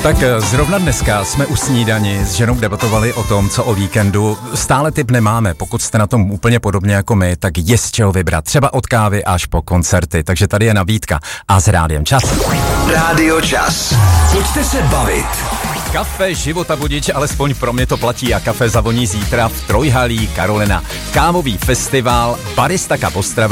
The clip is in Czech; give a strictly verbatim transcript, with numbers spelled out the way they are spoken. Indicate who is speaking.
Speaker 1: Tak zrovna dneska jsme u snídani s ženou debatovali o tom, co o víkendu. Stále tip nemáme, pokud jste na tom úplně podobně jako my, tak je z čeho vybrat. Třeba od kávy až po koncerty, takže tady je nabídka. A s Rádiem Čas.
Speaker 2: Rádio Čas. Pojďte se bavit.
Speaker 1: Kafe života budič, alespoň pro mě to platí a kafe zavoní zítra v Trojhalí Karolina. Kávový festival Barista Cup Ostrava